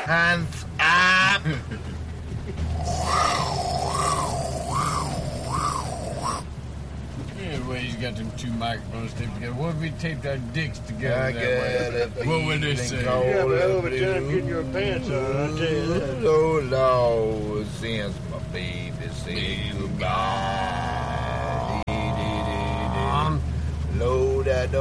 Hands up. Anyway, he's got them two microphones taped together. What if we taped our dicks together I that got way? a What would they feeling say? cold. You have a hell of a time getting your pants on, I'll tell you that. Oh, Lord, since my baby said goodbye.